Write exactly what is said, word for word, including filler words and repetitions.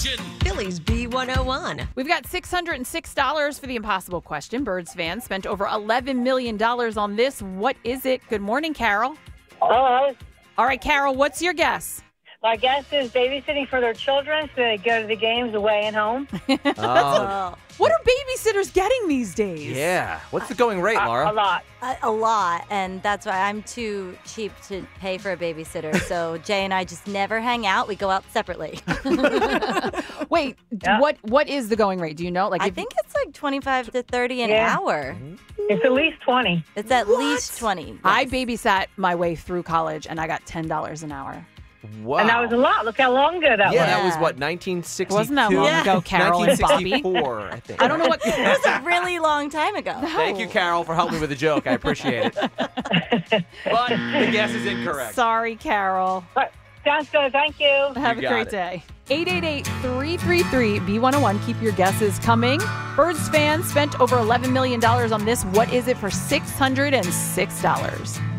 question. Phillies B one oh one. We've got six hundred six dollars for the impossible question. Birds fans spent over eleven million dollars on this. What is it? Good morning, Carol. Hello. All right, Carol, what's your guess? My guess is babysitting for their children so they go to the games away and home. Oh, What are babysitters getting these days? yeah. What's the going rate, A, Laura? a lot. A, a lot, and that's why I'm too cheap to pay for a babysitter. So Jay and I just never hang out. We go out separately. Wait, d- Yeah. what what is the going rate? Do you know? Like, I if- think it's like twenty-five to thirty an Yeah. hour. It's at least twenty. It's at least twenty. I yes. babysat my way through college, and I got ten dollars an hour. Wow. And that was a lot. Look how long ago that Yeah, was. that was Yeah. what, nineteen sixty-two? Wasn't that long Yeah. ago, Carol and Bobby? nineteen sixty-four, I think. I don't know what. It was a really long time ago. Thank you, Carol, for helping me with the joke. I appreciate it. But the guess is incorrect. Sorry, Carol. But sounds good. Thank you. Have You a got great it. day. eight eight eight, three three three, B one oh one. Keep your guesses coming. Birds fans spent over eleven million dollars on this. What is it for six hundred six dollars?